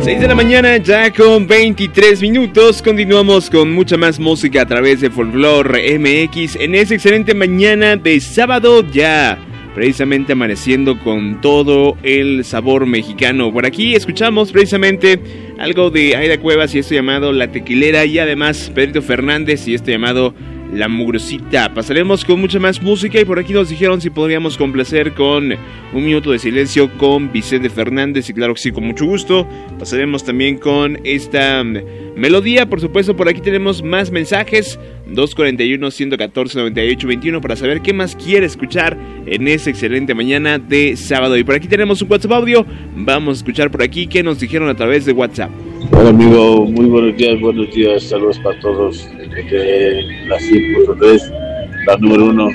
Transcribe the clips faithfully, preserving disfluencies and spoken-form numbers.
seis de la mañana, ya con veintitrés minutos. Continuamos con mucha más música a través de Folklore M X en esa excelente mañana de sábado, ya precisamente amaneciendo con todo el sabor mexicano. Por aquí escuchamos precisamente algo de Aida Cuevas y esto llamado La Tequilera, y además Pedrito Fernández y esto llamado La Mugrosita. Pasaremos con mucha más música y por aquí nos dijeron si podríamos complacer con Un Minuto de Silencio con Vicente Fernández, y claro que sí, con mucho gusto. Pasaremos también con esta melodía, por supuesto. Por aquí tenemos más mensajes, dos cuatro uno, uno uno cuatro, nueve ocho dos uno, para saber qué más quiere escuchar en esa excelente mañana de sábado. Y por aquí tenemos un WhatsApp audio, vamos a escuchar por aquí qué nos dijeron a través de WhatsApp. Hola amigo, muy buenos días, buenos días, saludos para todos de la cien punto tres, la número uno.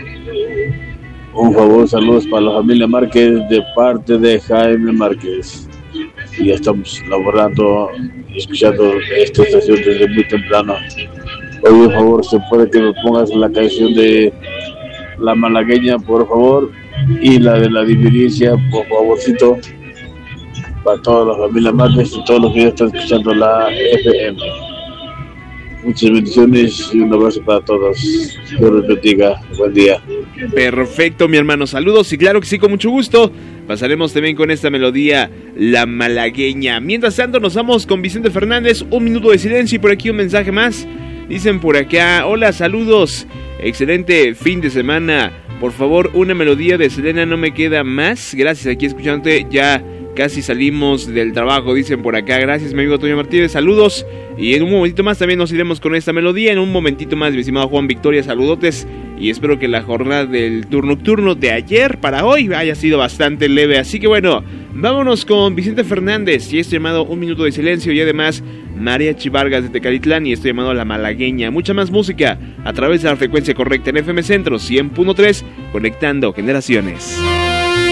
Un favor, saludos para la familia Márquez de parte de Jaime Márquez. Y ya estamos laborando y escuchando esta estación desde muy temprano. Oye, por favor, se puede que me pongas la canción de La Malagueña, por favor, y la de La Diferencia, por favorcito, para toda la familia Márquez y todos los que ya están escuchando la F M. Muchas bendiciones y un abrazo para todos. Dios los bendiga. Buen día. Perfecto, mi hermano. Saludos y claro que sí, con mucho gusto. Pasaremos también con esta melodía, La Malagueña. Mientras tanto, nos vamos con Vicente Fernández. Un minuto de silencio y por aquí un mensaje más. Dicen por acá: hola, saludos. Excelente fin de semana. Por favor, una melodía de Selena, No Me Queda Más. Gracias, aquí escuchándote. Ya casi salimos del trabajo, dicen por acá. Gracias, mi amigo Toño Martínez, saludos. Y en un momentito más también nos iremos con esta melodía. En un momentito más, mi estimado Juan Victoria, saludotes. Y espero que la jornada del turno nocturno de ayer para hoy haya sido bastante leve. Así que bueno, vámonos con Vicente Fernández y esto llamado Un Minuto de Silencio. Y además Mariachi Vargas de Tecalitlán y esto llamado La Malagueña. Mucha más música a través de la frecuencia correcta en F M Centro cien punto tres, conectando generaciones.